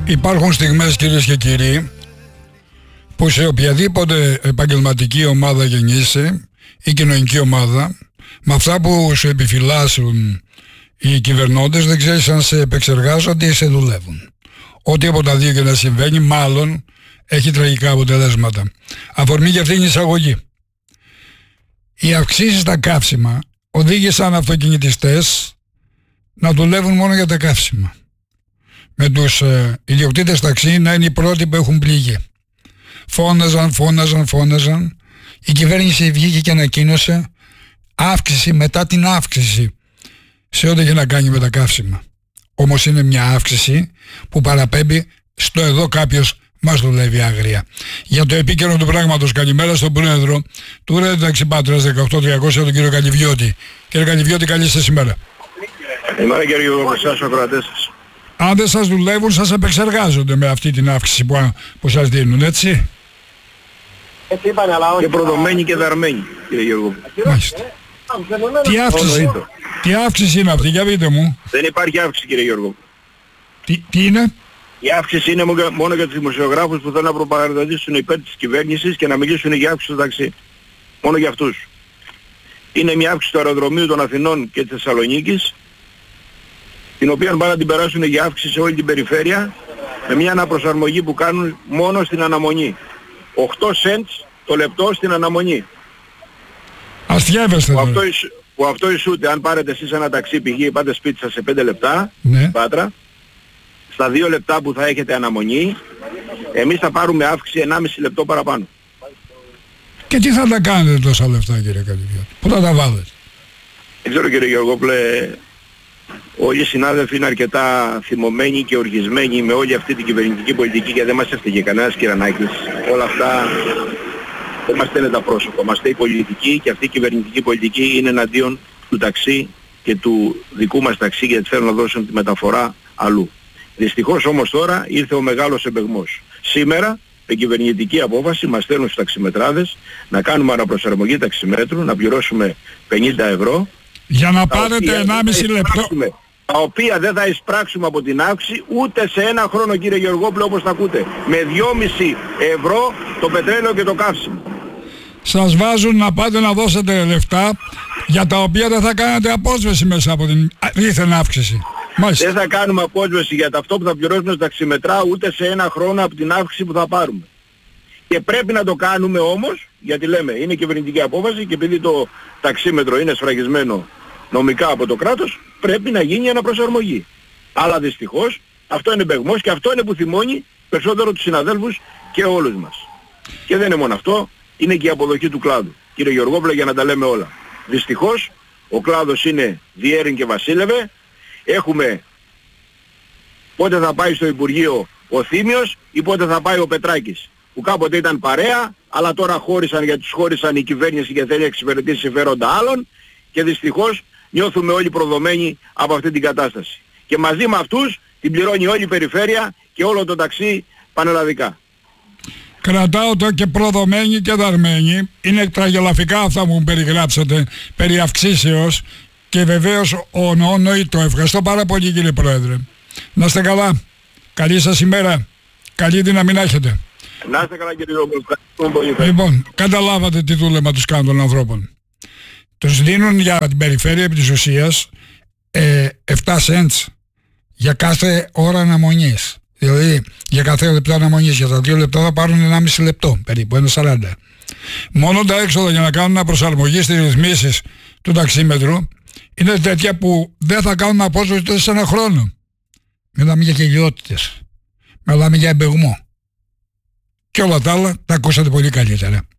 Υπάρχουν στιγμές, κυρίες και κύριοι, που σε οποιαδήποτε επαγγελματική ομάδα γεννήσει ή κοινωνική ομάδα, με αυτά που σου επιφυλάσσουν οι κυβερνώντες, δεν ξέρεις αν σε επεξεργάζονται ή σε δουλεύουν. Ό,τι από τα δύο και να συμβαίνει, μάλλον έχει τραγικά αποτελέσματα. Αφορμή για αυτήν την εισαγωγή. Οι αυξήσεις στα καύσιμα οδήγησαν αυτοκινητιστές να δουλεύουν μόνο για τα καύσιμα, με τους ιδιοκτήτες ταξί να είναι οι πρώτοι που έχουν πληγεί. Φώναζαν. Η κυβέρνηση βγήκε και ανακοίνωσε αύξηση μετά την αύξηση σε ό,τι έχει να κάνει με τα καύσιμα. Όμως είναι μια αύξηση που παραπέμπει στο εδώ κάποιος μας δουλεύει άγρια. Για το επίκαιρο του πράγματος, καλημέρα στον πρόεδρο του ΡΕΔ Ταξιπάτρας 18300, τον κύριο Καλυβιώτη. Κύριε Καλυβιώτη, καλή σας ημέρα. Καλημέρα κύριε Γιώργο, εσάς ο κρατές σας. Αν δεν σας δουλεύουν, σας επεξεργάζονται με αυτή την αύξηση που σας δίνουν, έτσι. Έτσι είπανε, αλλά όχι. Και προδομένοι και δαρμένοι, κύριε Γιώργο. Μάλιστα. Τι αύξηση είναι αυτή, για πείτε μου. Δεν υπάρχει αύξηση, κύριε Γιώργο. Τι είναι? Η αύξηση είναι μόνο για τους δημοσιογράφους που θέλουν να προπαγανδίσουν υπέρ της κυβέρνησης και να μιλήσουν για αύξηση στο ταξί. Μόνο για αυτούς. Είναι μια αύξηση του αεροδρομίου των Αθηνών και της Θεσσαλονίκης, την οποία πάνε να την περάσουν για αύξηση σε όλη την περιφέρεια, με μια αναπροσαρμογή που κάνουν μόνο στην αναμονή. 8 cents το λεπτό στην αναμονή. Αστιεύεστε τώρα. Που αυτό ισούται, αν πάρετε εσείς ένα ταξί, π.χ. πάτε σπίτι σας σε 5 λεπτά, ναι, Πάτρα, στα 2 λεπτά που θα έχετε αναμονή, εμείς θα πάρουμε αύξηση 1,5 λεπτό παραπάνω. Και τι θα τα κάνετε τόσα λεφτά, κύριε Καλυβιώτη? Πού θα τα βάλετε? Δεν ξέρω, κύριε Γεωργόπλε, όλοι οι συνάδελφοι είναι αρκετά θυμωμένοι και οργισμένοι με όλη αυτή την κυβερνητική πολιτική και δεν μας έφταιγε κανένας κυρανάκης. Όλα αυτά δεν μας στέλνουν τα πρόσωπα. Μας στέλνει η πολιτική και αυτή η κυβερνητική πολιτική είναι εναντίον του ταξί και του δικού μας ταξί, γιατί θέλουν να δώσουν τη μεταφορά αλλού. Δυστυχώς όμως τώρα ήρθε ο μεγάλος εμπεγμός. Σήμερα με κυβερνητική απόφαση μας στέλνουν στους ταξιμετράδες να κάνουμε αναπροσαρμογή ταξιμέτρου, να πληρώσουμε 50 ευρώ. Για να πάρετε 1,5 λεπτό. Τα οποία δεν θα εισπράξουμε από την αύξηση ούτε σε ένα χρόνο, κύριε Γεωργόπουλε, όπως τα ακούτε. Με 2,5 ευρώ το πετρέλαιο και το καύσιμο. Σας βάζουν να πάτε να δώσετε λεφτά για τα οποία δεν θα κάνετε απόσβεση μέσα από την δίθεν αύξηση. Μάλιστα. Δεν θα κάνουμε απόσβεση για αυτό που θα πληρώσουμε στα ταξιμετρά ούτε σε ένα χρόνο από την αύξηση που θα πάρουμε. Και πρέπει να το κάνουμε όμως, γιατί λέμε είναι κυβερνητική απόφαση και επειδή το ταξίμετρο είναι σφραγισμένο νομικά από το κράτος, πρέπει να γίνει αναπροσαρμογή. Αλλά δυστυχώς αυτό είναι μπεγμός και αυτό είναι που θυμώνει περισσότερο τους συναδέλφους και όλους μας. Και δεν είναι μόνο αυτό, είναι και η αποδοχή του κλάδου. Κύριε Γεωργόπουλε, για να τα λέμε όλα. Δυστυχώς ο κλάδος είναι διέρην και βασίλευε. Έχουμε πότε θα πάει στο Υπουργείο ο Θήμιος ή πότε θα πάει ο Πετράκης, που κάποτε ήταν παρέα, αλλά τώρα χώρισαν γιατί τους χώρισαν η κυβέρνηση και θέλει να εξυπηρετήσει συμφέροντα άλλων και δυστυχώς νιώθουμε όλοι προδομένοι από αυτή την κατάσταση. Και μαζί με αυτούς την πληρώνει όλη η περιφέρεια και όλο το ταξί πανελλαδικά. Κρατάω το και προδομένοι και δαρμένοι. Είναι τραγελαφικά αυτά που μου περιγράψατε περί αυξήσεως και βεβαίως ονοήτο. Ευχαριστώ πάρα πολύ, κύριε Πρόεδρε. Να είστε καλά. Καλή σας ημέρα. Καλή δύναμη να έχετε. Να είστε καλά, κύριε Πρόεδρε. Λοιπόν, καταλάβατε τι δούλεμα τους κάνουν των ανθρώπων. Τους δίνουν για την περιφέρεια επί της ουσίας 7 cents για κάθε ώρα αναμονής. Δηλαδή για κάθε λεπτό αναμονής, για τα 2 λεπτά θα πάρουν 1,5 λεπτό περίπου, 1,40. Μόνο τα έξοδα για να κάνουν προσαρμογή στις ρυθμίσεις του ταξίμετρου είναι τέτοια που δεν θα κάνουν απόσβεση σε ένα χρόνο. Μιλάμε για γελιότητες, μιλάμε για εμπεγμό. Και όλα τα άλλα τα ακούσατε πολύ καλύτερα.